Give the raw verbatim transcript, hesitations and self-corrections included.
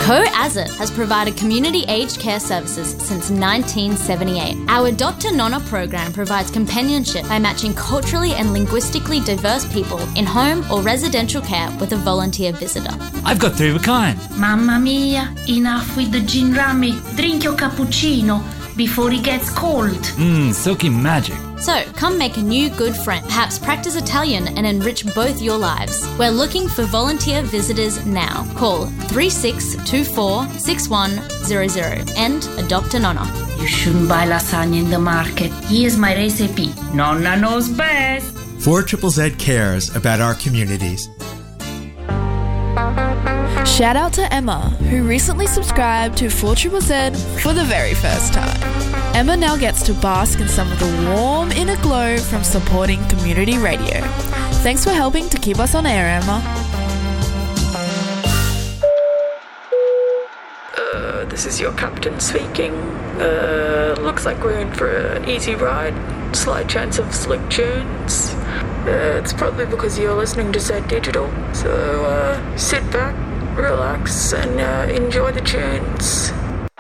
Co-Azit has provided community aged care services since nineteen seventy-eight. Our Doctor Nonna program provides companionship by matching culturally and linguistically diverse people in home or residential care with a volunteer visitor. I've got three of a kind. Mamma mia, enough with the gin rummy. Drink your cappuccino before it gets cold. Mmm, silky magic. So, come make a new good friend. Perhaps practice Italian and enrich both your lives. We're looking for volunteer visitors now. Call three six two four six one zero zero and adopt a Nonna. You shouldn't buy lasagna in the market. Here's my recipe. Nonna knows best. four Z Z Z cares about our communities. Shout out to Emma, who recently subscribed to four Z Z Z for the very first time. Emma now gets to bask in some of the warm inner glow from supporting community radio. Thanks for helping to keep us on air, Emma. Uh, this is your captain speaking. Uh, looks like we're in for an easy ride. Slight chance of slick tunes. Uh, it's probably because you're listening to Z Digital. So uh, sit back, relax, and uh, enjoy the tunes.